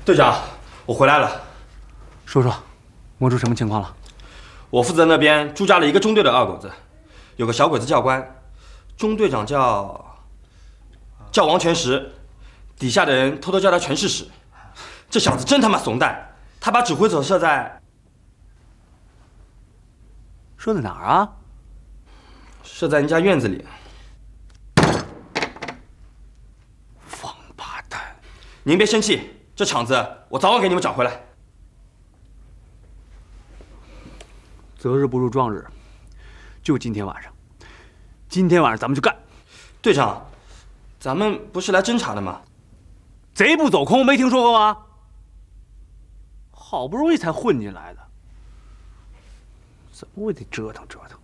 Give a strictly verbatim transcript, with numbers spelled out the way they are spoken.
队长，我回来了。 说说，摸出什么情况了？ 我负责那边驻扎了一个中队的二狗子，有个小鬼子教官，中队长叫叫王全石，底下的人偷偷叫他全是屎。这小子真他妈怂蛋，他把指挥所设在设在哪儿啊？ 设在人家院子里。 王八蛋！ 您别生气，这场子我早晚给你们找回来。 择日不如撞日，就今天晚上，今天晚上咱们就干。 队长，咱们不是来侦查的吗？ 贼不走空，没听说过吗？好不容易才混进来的，怎么我也得折腾折腾。